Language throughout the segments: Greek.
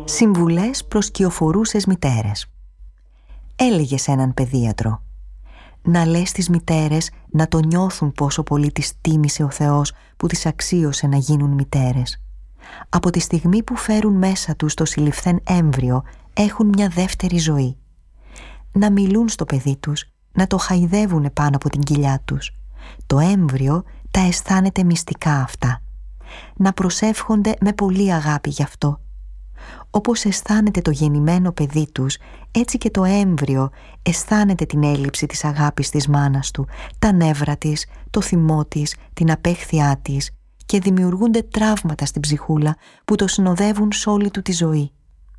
Συμβουλές προς κυοφορούσες μητέρες. Έλεγε σε έναν παιδίατρο: να λες τις μητέρες να το νιώθουν πόσο πολύ τις τίμησε ο Θεός που τις αξίωσε να γίνουν μητέρες. Από τη στιγμή που φέρουν μέσα τους το συλληφθέν έμβριο, έχουν μια δεύτερη ζωή. Να μιλούν στο παιδί τους, να το χαϊδεύουν πάνω από την κοιλιά τους. Το έμβριο τα αισθάνεται μυστικά αυτά. Να προσεύχονται με πολύ αγάπη γι' αυτό. Όπως αισθάνεται το γεννημένο παιδί τους, έτσι και το έμβριο αισθάνεται την έλλειψη της αγάπης της μάνας του, τα νεύρα της, το θυμό της, την απέχθειά της, και δημιουργούνται τραύματα στην ψυχούλα που το συνοδεύουν σ' όλη του τη ζωή.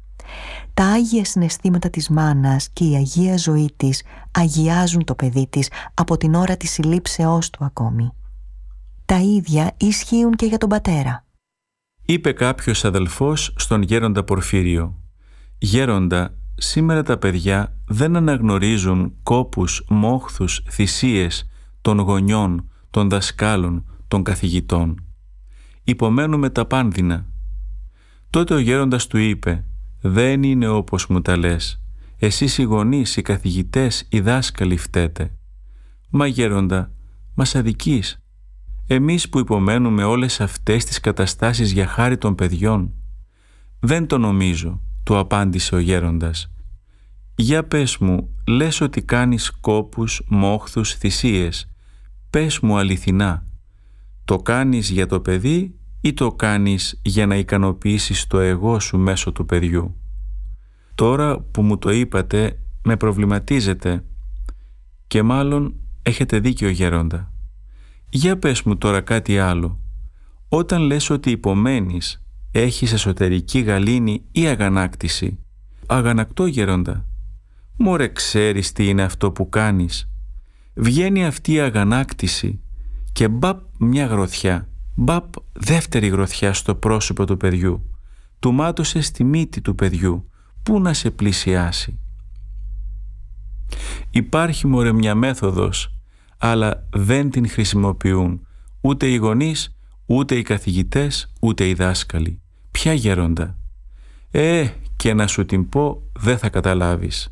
Τα άγια συναισθήματα της μάνας και η αγία ζωή της αγιάζουν το παιδί της από την ώρα της συλλήψεώς του ακόμη. Τα ίδια ισχύουν και για τον πατέρα. Είπε κάποιος αδελφός στον γέροντα Πορφύριο: «Γέροντα, σήμερα τα παιδιά δεν αναγνωρίζουν κόπους, μόχθους, θυσίες των γονιών, των δασκάλων, των καθηγητών. Υπομένουμε τα πάνδυνα». Τότε ο γέροντας του είπε: «Δεν είναι όπως μου τα λες. Εσείς οι γονείς, οι καθηγητές, οι δάσκαλοι φταίτε». «Μα γέροντα, μας αδικείς. Εμείς που υπομένουμε όλες αυτές τις καταστάσεις για χάρη των παιδιών». «Δεν το νομίζω», του απάντησε ο γέροντας. «Για πες μου, λες ότι κάνεις κόπους, μόχθους, θυσίες. Πες μου αληθινά, το κάνεις για το παιδί ή το κάνεις για να ικανοποιήσεις το εγώ σου μέσω του παιδιού?» «Τώρα που μου το είπατε, με προβληματίζετε και μάλλον έχετε δίκιο, γέροντα. Για πες μου τώρα κάτι άλλο. Όταν λες ότι υπομένεις, έχεις εσωτερική γαλήνη ή αγανάκτηση?» «Αγανακτώ, γέροντα». «Μωρέ, ξέρεις τι είναι αυτό που κάνεις?» Βγαίνει αυτή η αγανάκτηση και μπαπ μια γροθιά, μπαπ δεύτερη γροθιά στο πρόσωπο του παιδιού. Του μάτωσε στη μύτη του παιδιού. Πού να σε πλησιάσει? Υπάρχει, μωρέ, μια μέθοδος, αλλά δεν την χρησιμοποιούν ούτε οι γονείς, ούτε οι καθηγητές, ούτε οι δάσκαλοι. Ποια, γέροντα? Και να σου την πω δεν θα καταλάβεις».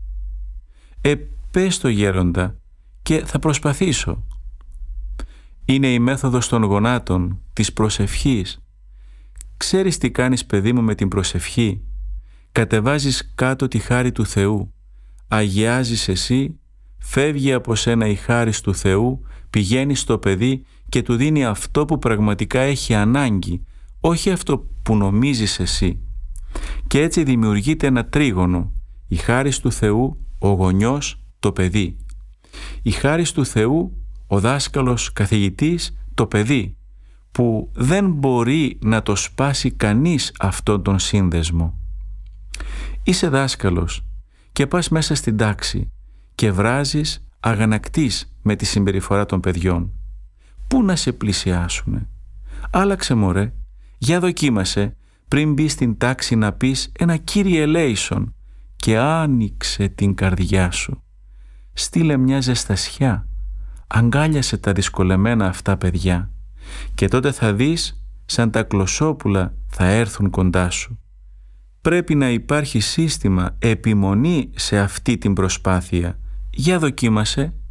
Πες το, γέροντα, και θα προσπαθήσω. Είναι η μέθοδος των γονάτων, της προσευχής. Ξέρεις τι κάνεις, παιδί μου, με την προσευχή? Κατεβάζεις κάτω τη χάρη του Θεού, αγιάζεις εσύ, φεύγει από σένα η χάρις του Θεού, πηγαίνει στο παιδί και του δίνει αυτό που πραγματικά έχει ανάγκη, όχι αυτό που νομίζεις εσύ. Και έτσι δημιουργείται ένα τρίγωνο: η χάρις του Θεού, ο γονιός, το παιδί. Η χάρις του Θεού, ο δάσκαλος, καθηγητής, το παιδί, που δεν μπορεί να το σπάσει κανείς αυτόν τον σύνδεσμο. Είσαι δάσκαλος και πας μέσα στην τάξη και βράζεις, αγανακτείς με τη συμπεριφορά των παιδιών. Πού να σε πλησιάσουνε? Άλλαξε, μωρέ, για δοκίμασε πριν μπει στην τάξη να πεις ένα «Κύριε ελέησον» και άνοιξε την καρδιά σου. Στείλε μια ζεστασιά, αγκάλιασε τα δυσκολεμένα αυτά παιδιά και τότε θα δεις σαν τα κλωσόπουλα θα έρθουν κοντά σου. Πρέπει να υπάρχει σύστημα, επιμονή σε αυτή την προσπάθεια. Για δοκίμασε.